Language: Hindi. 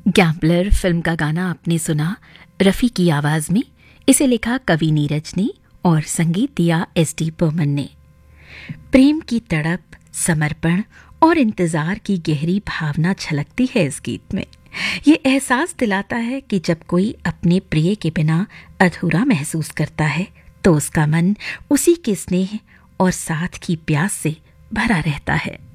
गैम्बलर फिल्म का गाना आपने सुना रफ़ी की आवाज़ में। इसे लिखा कवि नीरज ने और संगीत दिया एस.डी. बर्मन ने। प्रेम की तड़प, समर्पण और इंतज़ार की गहरी भावना झलकती है इस गीत में। ये एहसास दिलाता है कि जब कोई अपने प्रिय के बिना अधूरा महसूस करता है तो उसका मन उसी के स्नेह और साथ की प्यास से भरा रहता है।